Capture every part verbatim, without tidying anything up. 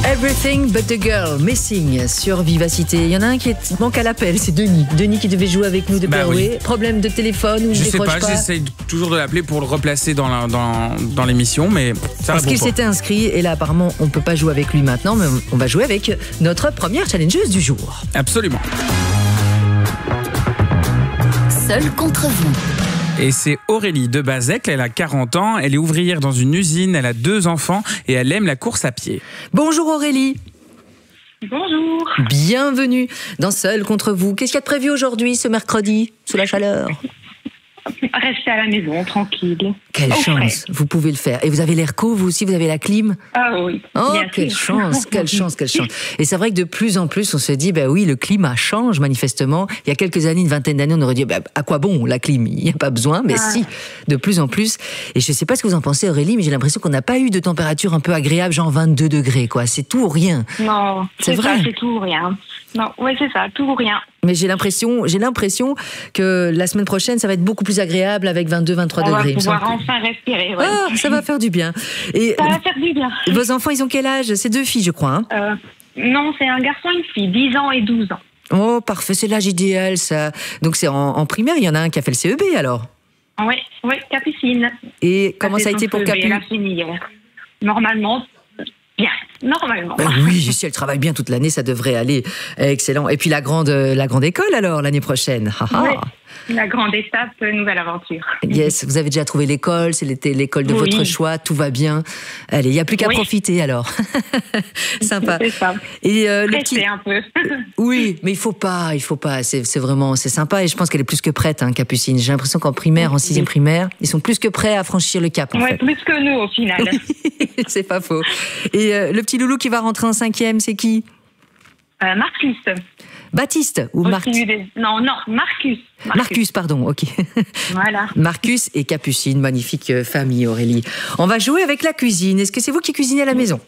Everything but the girl, Missing sur Vivacité. Il y en a un qui est, manque à l'appel, c'est Denis. Denis qui devait jouer avec nous de bah oui. Problème de téléphone ou je il sais décroche pas, pas. J'essaye toujours de l'appeler pour le replacer dans, la, dans, dans l'émission, mais ça Parce répond qu'il pas. s'était inscrit et là apparemment on peut pas jouer avec lui maintenant, mais on va jouer avec notre première challengeuse du jour. Absolument. Seul contre vous. Et c'est Aurélie de Bazec, elle a quarante ans, elle est ouvrière dans une usine, elle a deux enfants et elle aime la course à pied. Bonjour Aurélie. Bonjour. Bienvenue dans Seul contre vous. Qu'est-ce qu'il y a de prévu aujourd'hui, ce mercredi, sous la chaleur? Restez à la maison, tranquille. Quelle Au chance, frais. vous pouvez le faire. Et vous avez l'air co, vous aussi, vous avez la clim? Ah oui. Oh, bien quelle sûr. chance, quelle chance, quelle chance. Et c'est vrai que de plus en plus, on se dit, bah oui, le climat change manifestement. Il y a quelques années, une vingtaine d'années, on aurait dit, bah, à quoi bon la clim? Il n'y a pas besoin, mais Ah. si, de plus en plus. Et je ne sais pas ce que vous en pensez, Aurélie, mais j'ai l'impression qu'on n'a pas eu de température un peu agréable, genre vingt-deux degrés, quoi. C'est tout ou rien. Non, C'est c'est vrai. ça, c'est tout ou rien. Non, ouais, c'est ça, tout ou rien. Mais j'ai l'impression, j'ai l'impression que la semaine prochaine, ça va être beaucoup plus agréable avec vingt-deux, vingt-trois On va degrés. il me pouvoir semble que- enfin respirer. Ouais. Ah, ça va faire du bien. Et Ça va faire du bien. vos enfants, ils ont quel âge? C'est deux filles, je crois. Hein Euh, non, c'est un garçon et une fille, dix ans et douze ans. Oh, parfait, c'est l'âge idéal, ça. Donc c'est en, en primaire, il y en a un qui a fait le C E B, alors. Oui, oui, Capucine. Et comment ça a fait été son pour C E B, Capu? Elle a fini hier. Normalement, bien. Normalement. Ben oui, si elle travaille bien toute l'année, ça devrait aller. Excellent. Et puis la grande, la grande école, alors, l'année prochaine. Ah, ah. Ouais. La grande étape, euh, nouvelle aventure. Yes, vous avez déjà trouvé l'école, c'est l'été- l'école de Oui. votre choix, tout va bien. Allez, il n'y a plus qu'à Oui. profiter, alors. Sympa. C'est ça. Et euh, le Pressé petit... un peu. Oui, mais il faut pas, il faut pas. C'est, c'est vraiment, c'est sympa et je pense qu'elle est plus que prête, hein, Capucine. J'ai l'impression qu'en primaire, en sixième primaire, ils sont plus que prêts à franchir le cap, en Ouais, fait. plus que nous au final. C'est pas faux. Et euh, le petit loulou qui va rentrer en cinquième, c'est qui? Euh, Marcus. Baptiste ou Marc... Aussi des- Non, non, Marcus. Marcus, pardon, ok. Voilà. Marcus et Capucine, magnifique euh, famille, Aurélie. On va jouer avec la cuisine. Est-ce que c'est vous qui cuisinez à la maison?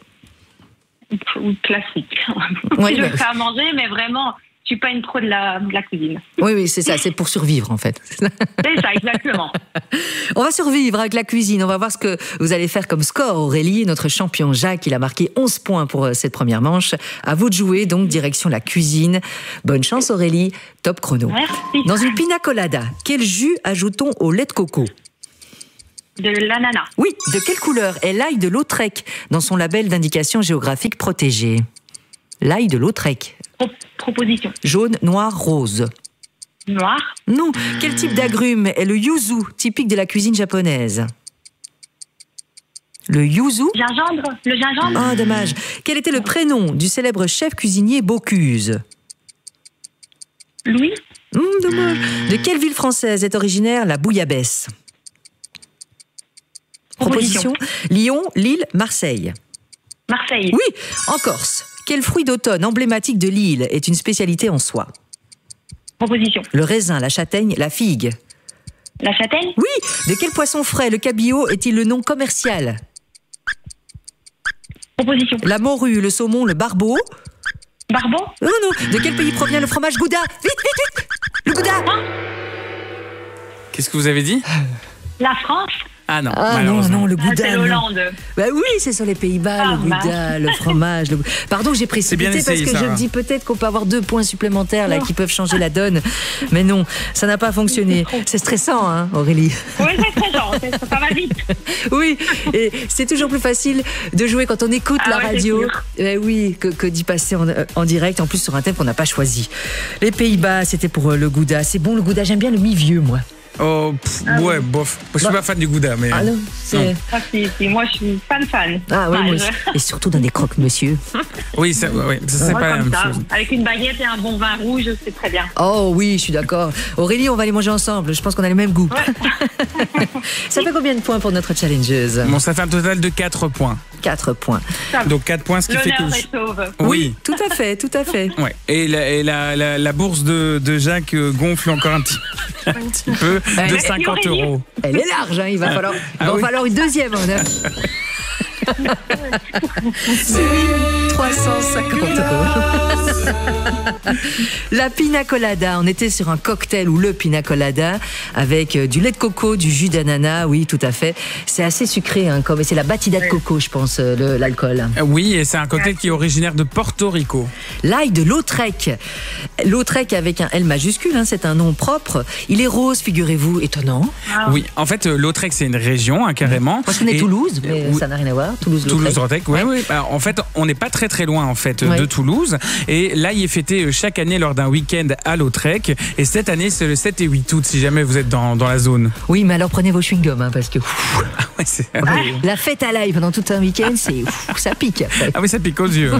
Ou classique. Ouais, je bah- fais à manger, mais vraiment, je suis pas une pro de la, de la cuisine. Oui, oui, c'est ça, c'est pour survivre, en fait. C'est ça, exactement. On va survivre avec la cuisine. On va voir ce que vous allez faire comme score, Aurélie. Notre champion Jacques, il a marqué onze points pour euh, cette première manche. À vous de jouer, donc, direction la cuisine. Bonne chance, Aurélie. Top chrono. Merci. Dans une pina colada, quel jus ajoutons au lait de coco? De l'ananas. Oui, de quelle couleur est l'ail de Lautrec dans son label d'indication géographique protégée? L'ail de Lautrec. Pro- proposition. Jaune, noir, rose. Noir. Non. Quel type d'agrume est le yuzu, typique de la cuisine japonaise? Le yuzu? Gingembre. Le gingembre. Ah, dommage. Quel était le prénom du célèbre chef cuisinier Bocuse? Louis. Hum, dommage. De quelle ville française est originaire la bouillabaisse? Proposition. Lyon, Lille, Marseille. Marseille. Oui, en Corse. Quel fruit d'automne emblématique de l'île est une spécialité en soi? Proposition. Le raisin, la châtaigne, la figue. La châtaigne. Oui, de quel poisson frais le cabillaud est-il le nom commercial? Proposition. La morue, le saumon, le barbeau. Barbon. Non, non, de quel pays provient le fromage Gouda? Vite, vite, vite! Le Gouda! Qu'est-ce que vous avez dit? La France. Ah non, Ah non, malheureusement. non, le Ah, Gouda. c'est non. l'Hollande. Bah oui, c'est sur les Pays-Bas, Ah, le Gouda, le fromage. Le... Pardon, j'ai précipité bien essayé, parce que je Sarah. me dis peut-être qu'on peut avoir deux points supplémentaires là Non. qui peuvent changer la donne. Mais non, ça n'a pas fonctionné. C'est stressant, hein, Aurélie? Oui, c'est très genre. c'est- Ça va vite. Oui, et c'est toujours plus facile de jouer quand on écoute Ah la ouais, c'est radio, sûr. eh oui, que, que d'y passer en, en direct, en plus sur un thème qu'on n'a pas choisi. Les Pays-Bas, c'était pour euh, le Gouda. C'est bon le Gouda, j'aime bien le mi-vieux, moi. Oh, pff, ouais, bof. Moi, je suis Bah. pas fan du Gouda, mais... Ah non, c'est... Ah, si, si, moi, je suis fan fan. Ah oui, Fan. moi aussi. Et surtout dans des croque-monsieur. Oui, ça, ouais, ça c'est Moi, pas la comme même ça, chose. avec une baguette et un bon vin rouge, c'est très bien. Oh oui, je suis d'accord. Aurélie, on va aller manger ensemble. Je pense qu'on a le même goût. Ça fait combien de points pour notre challengeuse? Bon, ça fait un total de quatre points. quatre points. Donc quatre points, ce qui fait que... L'honneur je- est sauve. Oui. Tout à fait, tout à fait. Ouais. Et, la, et la, la, la bourse de, de Jacques euh, gonfle encore un petit, un petit peu de Ouais. cinquante euros. Elle est large, hein. Il va falloir, il Ah va oui. falloir une deuxième. Hein. trois cent cinquante euros. La pina colada, on était sur un cocktail ou le pina colada avec du lait de coco, du jus d'ananas, oui tout à fait. C'est assez sucré, hein, comme, et c'est la batida de coco, je pense, le, l'alcool. Oui, et c'est un cocktail qui est originaire de Porto Rico. L'ail de Lautrec. Lautrec avec un L majuscule, hein, c'est un nom propre. Il est rose, figurez-vous, étonnant. Ah. Oui, en fait, Lautrec, c'est une région, hein, carrément. Moi je connais Et- Toulouse, mais Oui. ça n'a rien à voir. Toulouse, Toulouse, Lautrec. Lautrec, oui, oui. Alors, en fait, on n'est pas très très loin en fait Ouais. de Toulouse. Et là, il est fêté chaque année lors d'un week-end à Lautrec. Et cette année, c'est le sept et huit août, si jamais vous êtes dans, dans la zone. Oui, mais alors prenez vos chewing-gums, hein, parce que ouf, Ouais, c'est- la fête à l'ail pendant tout un week-end, c'est ouf, ça pique. après. Ah oui, ça pique aux yeux.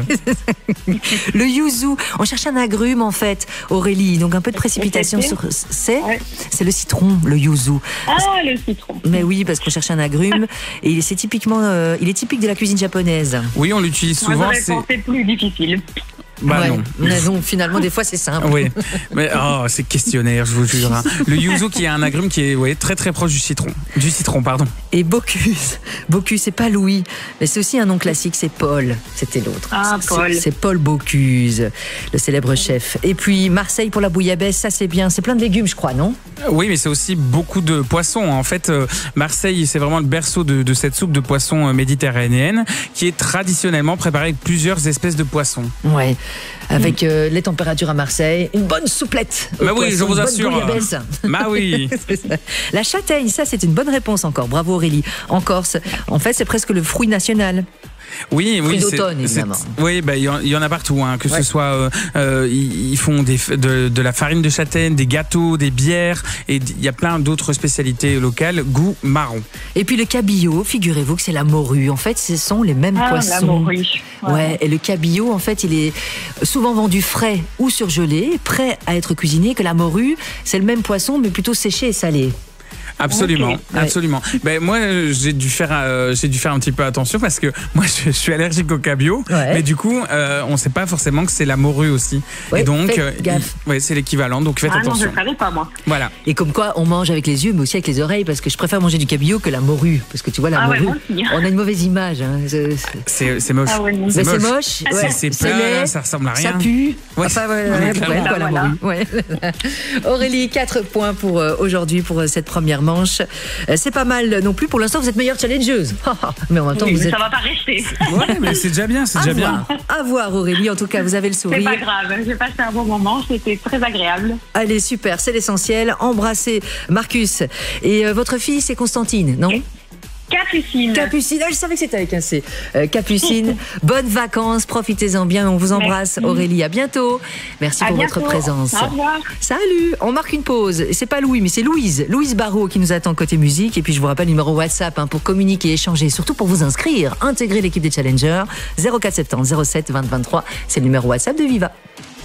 Le yuzu, on cherche un agrume en fait, Aurélie, donc un peu de précipitation c'est sur. C'est Ouais. C'est le citron, le yuzu. Ah, le citron. Mais oui, parce qu'on cherche un agrume et c'est typiquement, euh, il est typique de la cuisine japonaise. Oui, on l'utilise Moi, souvent. j'aurais C'est... pensé plus difficile. Bah Ouais. non. Mais non, finalement, des fois, c'est simple. Oui, mais oh, c'est questionnaire, je vous jure. hein. Le yuzu qui est un agrume qui est ouais, très très proche du citron. Du citron, pardon. Et Bocuse, Bocuse, c'est pas Louis, mais c'est aussi un nom classique, c'est Paul. C'était l'autre. Ah, C'est- Paul. C'est Paul Bocuse, le célèbre chef. Et puis Marseille pour la bouillabaisse, ça c'est bien. C'est plein de légumes, je crois, non? Oui, mais c'est aussi beaucoup de poissons. En fait, euh, Marseille, c'est vraiment le berceau de, de cette soupe de poisson euh, méditerranéenne qui est traditionnellement préparée avec plusieurs espèces de poissons. Ouais. Avec euh, les températures à Marseille, une bonne souplette. au Bah oui, je poisson, vous une bonne assure. bouillabaisse. Bah oui. C'est ça. La châtaigne, ça c'est une bonne réponse encore. Bravo Aurélie. En Corse, en fait, c'est presque le fruit national. Oui, Fruits oui, d'automne, c'est- évidemment. c'est- Oui, bah, il y, en- il y en a partout, hein, que Ouais. ce soit, euh, euh, ils ils font des, f- de, de la farine de châtaigne, des gâteaux, des bières, et d- il y a plein d'autres spécialités locales, goût marron. Et puis le cabillaud, figurez-vous que c'est la morue. En fait, ce sont les mêmes Ah, la poissons. morue. Ouais, et le cabillaud, en fait, il est souvent vendu frais ou surgelé, prêt à être cuisiné, que la morue, c'est le même poisson, mais plutôt séché et salé. Absolument, Ok. absolument. Ben moi, euh, j'ai dû faire, euh, j'ai dû faire un petit peu attention parce que moi, je, je suis allergique au cabillaud, Ouais. mais du coup, euh, on ne sait pas forcément que c'est la morue aussi. Ouais, et donc, faites euh, gaffe. il- ouais, c'est l'équivalent. Donc faites Ah non, je attention. ne savais pas, moi. Voilà. Et comme quoi, on mange avec les yeux, mais aussi avec les oreilles, parce que je préfère manger du cabillaud que la morue. Parce que tu vois, la Ah ouais, morue, moi aussi. on a une mauvaise image. Hein. C'est- C'est c'est moche. Ah ouais, non. Mais c'est moche, ouais. C'est- c'est plat, laid, ça ressemble à rien. Ça pue. Ouais. Enfin, ouais, Ouais, ouais, clairement. ouais, quoi, la Voilà. morue. Ouais. Aurélie, quatre points pour euh, aujourd'hui, pour euh, cette première manche. Euh, c'est pas mal non plus. Pour l'instant, vous êtes meilleure challengeuse. mais en même temps, Oui, vous mais êtes. ça va pas rester. Ouais, mais c'est déjà bien, c'est À déjà bien. voir. À voir, Aurélie. En tout cas, vous avez le C'est sourire. pas grave. J'ai passé un bon moment. C'était très agréable. Allez, super, c'est l'essentiel. Embrassez Marcus. Et euh, votre fille, c'est Constantine, non? Capucine. Capucine, ah, je savais que c'était avec un C. Euh, Capucine, bonnes vacances, profitez-en bien, on vous embrasse. Merci. Aurélie, à bientôt. Merci À pour bientôt. votre présence. Au revoir. Salut, on marque une pause. Et c'est pas Louis, mais c'est Louise. Louise Barrault qui nous attend côté musique. Et puis je vous rappelle le numéro WhatsApp hein, pour communiquer, échanger, surtout pour vous inscrire, intégrer l'équipe des Challengers. zéro quatre soixante-dix zéro sept vingt vingt-trois, c'est le numéro WhatsApp de Viva.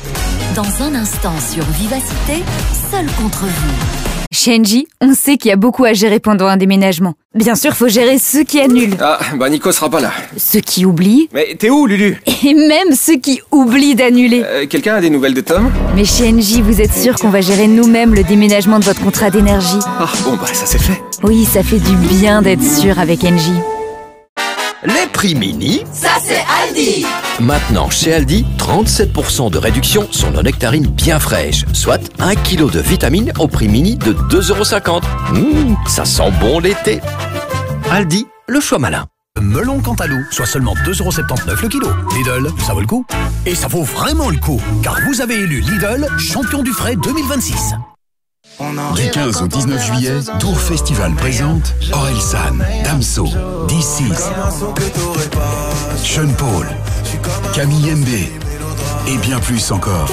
Dans un instant sur Vivacité, seul contre vous. Chez Engie, on sait qu'il y a beaucoup à gérer pendant un déménagement. Bien sûr, faut gérer ceux qui annulent, Ah, bah Nico sera pas là. ceux qui oublient, Mais t'es où, Lulu? et même ceux qui oublient d'annuler. Euh, Quelqu'un a des nouvelles de Tom? Mais chez Engie, vous êtes sûr qu'on va gérer nous-mêmes le déménagement de votre contrat d'énergie. Ah, bon, bah ça c'est fait. Oui, ça fait du bien d'être sûr avec Engie. Les prix mini, ça c'est Aldi. Maintenant chez Aldi, trente-sept pour cent de réduction sur nos nectarines bien fraîches, soit un kilo de vitamines au prix mini de deux euros cinquante. Mmh, ça sent bon l'été. Aldi, le choix malin. Melon Cantalou, soit seulement deux euros soixante-dix-neuf le kilo. Lidl, ça vaut le coup. Et ça vaut vraiment le coup, car vous avez élu Lidl champion du frais deux mille vingt-six. Du quinze au dix-neuf juillet, Dour Festival présente Orelsan, Damso, D six, Sean Paul, Camille M B et bien plus encore.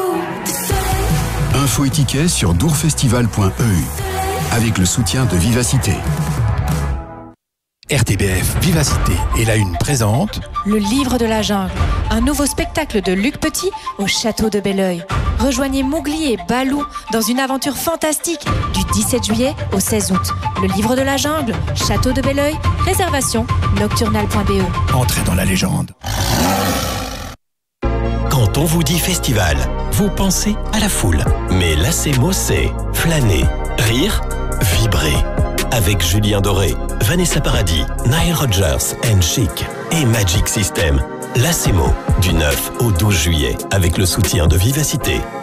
Info et tickets sur dourfestival point e u avec le soutien de Vivacité. R T B F Vivacité et la Une présente Le Livre de la Jungle, un nouveau spectacle de Luc Petit au château de Belleuil. Rejoignez Mowgli et Balou dans une aventure fantastique du dix-sept juillet au seize août. Le Livre de la Jungle, château de Belleuil, réservation nocturnal point b e. Entrée dans la légende. Quand on vous dit festival, vous pensez à la foule. Mais là, c'est mots, c'est flâner, rire, vibrer. Avec Julien Doré, Vanessa Paradis, Nile Rodgers and Chic et Magic System. Lacemo, du neuf au douze juillet, avec le soutien de Vivacité.